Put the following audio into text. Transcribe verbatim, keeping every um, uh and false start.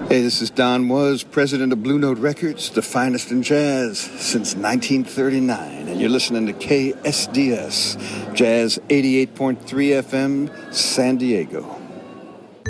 Hey, this is Don Was, president of Blue Note Records, the finest in jazz since nineteen thirty-nine. And you're listening to K S D S, Jazz eighty-eight point three F M, San Diego.